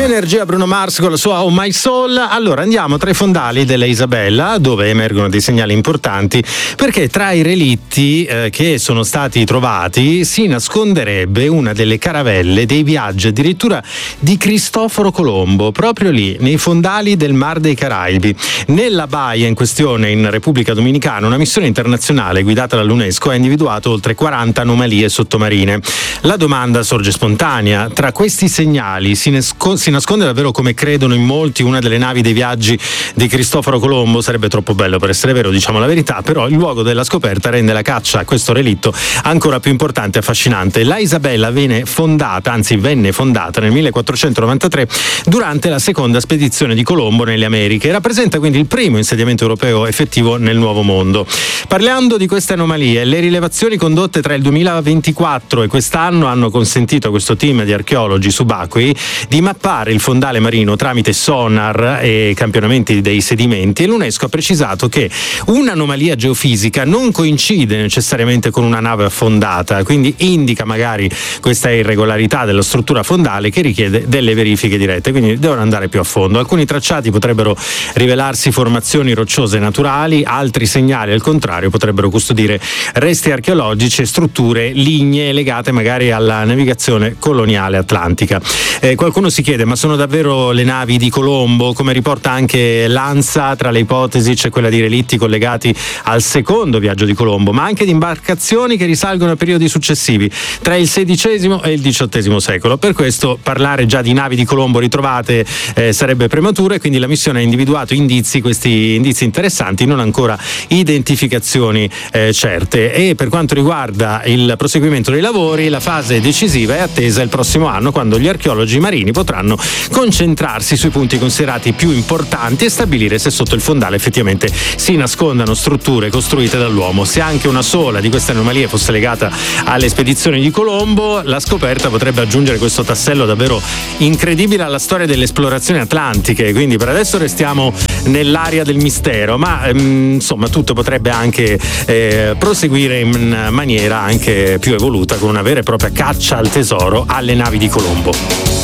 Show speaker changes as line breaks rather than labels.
Energia, Bruno Mars con la sua Oh My Soul. Allora andiamo tra i fondali della Isabella, dove emergono dei segnali importanti, perché tra i relitti che sono stati trovati si nasconderebbe una delle caravelle dei viaggi addirittura di Cristoforo Colombo, proprio lì nei fondali del Mar dei Caraibi. Nella baia in questione, in Repubblica Dominicana, una missione internazionale guidata dall'UNESCO ha individuato oltre 40 anomalie sottomarine. La domanda sorge spontanea: tra questi segnali si nasconde davvero, come credono in molti, una delle navi dei viaggi di Cristoforo Colombo? Sarebbe troppo bello per essere vero, diciamo la verità, però il luogo della scoperta rende la caccia a questo relitto ancora più importante e affascinante. La Isabella venne fondata nel 1493 durante la seconda spedizione di Colombo nelle Americhe e rappresenta quindi il primo insediamento europeo effettivo nel Nuovo Mondo. Parlando di queste anomalie, le rilevazioni condotte tra il 2024 e quest'anno hanno consentito a questo team di archeologi subacquei di mappare il fondale marino tramite sonar e campionamenti dei sedimenti, e l'UNESCO ha precisato che un'anomalia geofisica non coincide necessariamente con una nave affondata, quindi indica magari questa irregolarità della struttura fondale che richiede delle verifiche dirette, quindi devono andare più a fondo. Alcuni tracciati potrebbero rivelarsi formazioni rocciose naturali, altri segnali al contrario potrebbero custodire resti archeologici e strutture lignee legate magari alla navigazione coloniale atlantica. Qualcuno si chiede: ma sono davvero le navi di Colombo? Come riporta anche l'ANSA, tra le ipotesi c'è quella di relitti collegati al secondo viaggio di Colombo, ma anche di imbarcazioni che risalgono a periodi successivi, tra il XVI e il XVIII secolo. Per questo parlare già di navi di Colombo ritrovate sarebbe prematuro, e quindi la missione ha individuato questi indizi interessanti, non ancora identificazioni certe. E per quanto riguarda il proseguimento dei lavori, la fase decisiva è attesa il prossimo anno, quando gli archeologi marini potranno concentrarsi sui punti considerati più importanti e stabilire se sotto il fondale effettivamente si nascondano strutture costruite dall'uomo. Se anche una sola di queste anomalie fosse legata alle spedizioni di Colombo, la scoperta potrebbe aggiungere questo tassello davvero incredibile alla storia delle esplorazioni atlantiche. Quindi per adesso restiamo nell'area del mistero, ma insomma tutto potrebbe anche proseguire in maniera anche più evoluta, con una vera e propria caccia al tesoro alle navi di Colombo.